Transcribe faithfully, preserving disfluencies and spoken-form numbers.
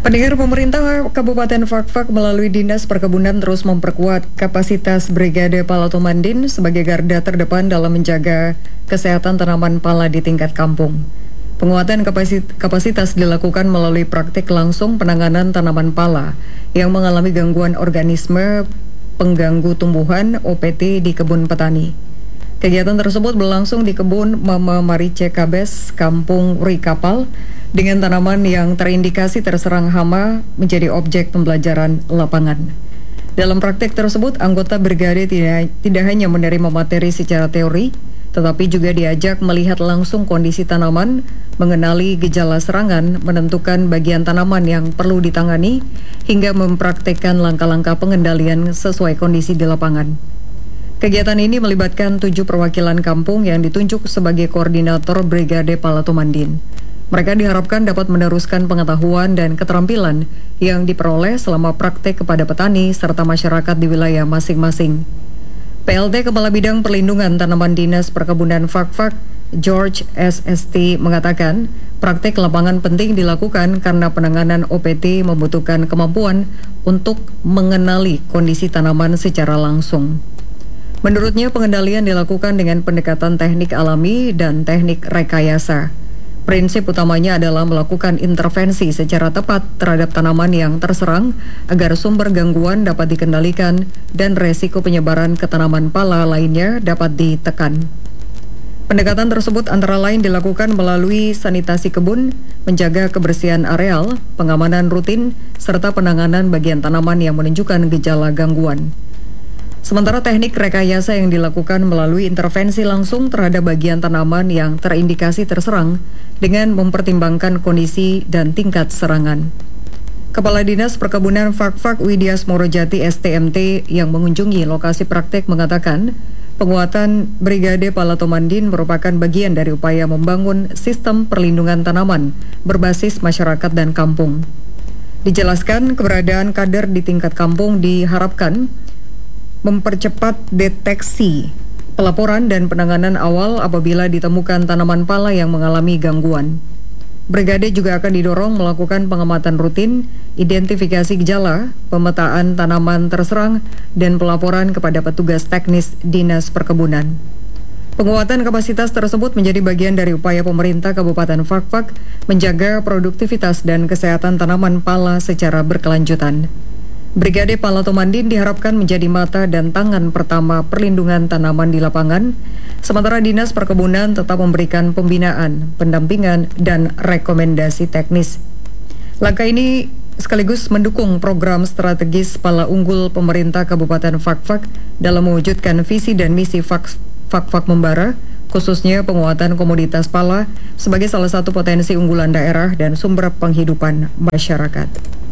Pendengar, pemerintah Kabupaten Fakfak melalui Dinas Perkebunan terus memperkuat kapasitas Brigade Pala Tumandin sebagai garda terdepan dalam menjaga kesehatan tanaman pala di tingkat kampung. Penguatan kapasitas dilakukan melalui praktik langsung penanganan tanaman pala yang mengalami gangguan organisme pengganggu tumbuhan O P T di kebun petani. Kegiatan tersebut berlangsung di kebun Mama Marice Kabes, Kampung Rikapal, dengan tanaman yang terindikasi terserang hama menjadi objek pembelajaran lapangan. Dalam praktek tersebut, anggota brigade tidak, tidak hanya menerima materi secara teori, tetapi juga diajak melihat langsung kondisi tanaman, mengenali gejala serangan, menentukan bagian tanaman yang perlu ditangani, hingga mempraktekkan langkah-langkah pengendalian sesuai kondisi di lapangan. Kegiatan ini melibatkan tujuh perwakilan kampung yang ditunjuk sebagai koordinator Brigade Pala Tumandin. Mereka diharapkan dapat meneruskan pengetahuan dan keterampilan yang diperoleh selama praktek kepada petani serta masyarakat di wilayah masing-masing. P L T Kepala Bidang Perlindungan Tanaman Dinas Perkebunan Fakfak, George S S T mengatakan, praktek lapangan penting dilakukan karena penanganan O P T membutuhkan kemampuan untuk mengenali kondisi tanaman secara langsung. Menurutnya, pengendalian dilakukan dengan pendekatan teknik alami dan teknik rekayasa. Prinsip utamanya adalah melakukan intervensi secara tepat terhadap tanaman yang terserang agar sumber gangguan dapat dikendalikan dan resiko penyebaran ke tanaman pala lainnya dapat ditekan. Pendekatan tersebut antara lain dilakukan melalui sanitasi kebun, menjaga kebersihan areal, pengamanan rutin, serta penanganan bagian tanaman yang menunjukkan gejala gangguan. Sementara teknik rekayasa yang dilakukan melalui intervensi langsung terhadap bagian tanaman yang terindikasi terserang dengan mempertimbangkan kondisi dan tingkat serangan. Kepala Dinas Perkebunan Fakfak Widias Morojati S T M T yang mengunjungi lokasi praktek mengatakan, penguatan Brigade Pala Tumandin merupakan bagian dari upaya membangun sistem perlindungan tanaman berbasis masyarakat dan kampung. Dijelaskan, keberadaan kader di tingkat kampung diharapkan mempercepat deteksi, pelaporan dan penanganan awal apabila ditemukan tanaman pala yang mengalami gangguan. Brigade juga akan didorong melakukan pengamatan rutin, identifikasi gejala, pemetaan tanaman terserang, dan pelaporan kepada petugas teknis Dinas Perkebunan. Penguatan kapasitas tersebut menjadi bagian dari upaya pemerintah Kabupaten Fakfak menjaga produktivitas dan kesehatan tanaman pala secara berkelanjutan. Brigade Pala Tumandin diharapkan menjadi mata dan tangan pertama perlindungan tanaman di lapangan, sementara Dinas Perkebunan tetap memberikan pembinaan, pendampingan, dan rekomendasi teknis. Langkah ini sekaligus mendukung program strategis pala unggul pemerintah Kabupaten Fakfak dalam mewujudkan visi dan misi Fakfak Membara, khususnya penguatan komoditas pala sebagai salah satu potensi unggulan daerah dan sumber penghidupan masyarakat.